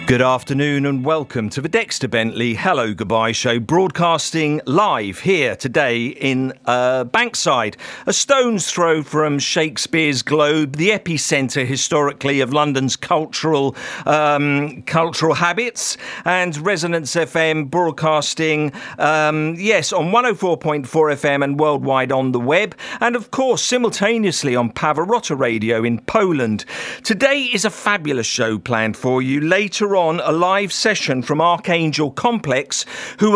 Good afternoon and welcome to the Dexter Bentley Hello Goodbye Show, broadcasting live here today in Bankside, a stone's throw from Shakespeare's Globe, the epicentre historically of London's cultural habits, and Resonance FM broadcasting, on 104.4 FM and worldwide on the web, and of course simultaneously on Pavarotti Radio in Poland. Today is a fabulous show planned for you. Later on, a live session from Archangel Complex, who